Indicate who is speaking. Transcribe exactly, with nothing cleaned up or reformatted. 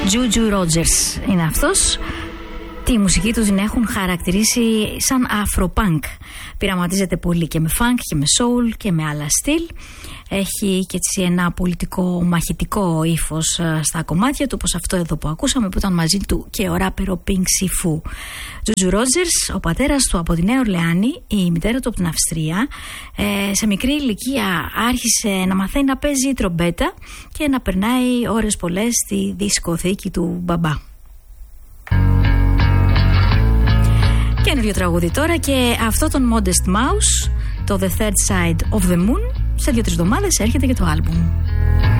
Speaker 1: Τζούτζου Ρότζερς είναι αυτός. Τη μουσική του την έχουν χαρακτηρίσει σαν αφροπάνκ. Πειραματίζεται πολύ και με φάνκ και με soul και με άλλα στυλ. Έχει και έτσι ένα πολιτικό μαχητικό ύφος στα κομμάτια του, όπως αυτό εδώ που ακούσαμε που ήταν μαζί του και ο ράπερο Pink Sifu. Τζούτζου Ρότζερς, ο πατέρας του από τη Νέα Ορλεάνη, η μητέρα του από την Αυστρία. Ε, σε μικρή ηλικία άρχισε να μαθαίνει να παίζει τρομπέτα και να περνάει ώρες πολλές στη δισκοθήκη του μπαμπά. Και ένα δύο τραγούδι τώρα, και αυτό τον Modest Mouse, το The Third Side of the Moon. Σε δύο-τρεις εβδομάδες έρχεται και το άλμπουμ.